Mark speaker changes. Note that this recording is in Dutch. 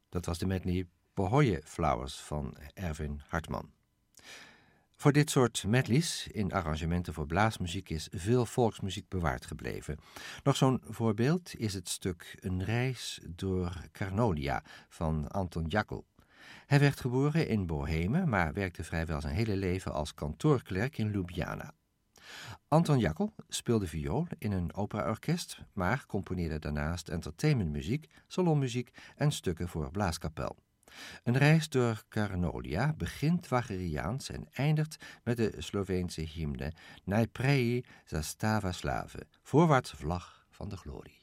Speaker 1: Dat was de medley Pohjoie Flowers van Erwin Hartman. Voor dit soort medleys in arrangementen voor blaasmuziek is veel volksmuziek bewaard gebleven. Nog zo'n voorbeeld is het stuk Een reis door Carnolia van Anton Jackel. Hij werd geboren in Bohemen, maar werkte vrijwel zijn hele leven als kantoorklerk in Ljubljana. Anton Jackel speelde viool in een operaorkest, maar componeerde daarnaast entertainmentmuziek, salonmuziek en stukken voor blaaskapel. Een reis door Carnolia begint Wagneriaans en eindigt met de Sloveense hymne Najprej zastava slave, voorwaarts vlag van de glorie.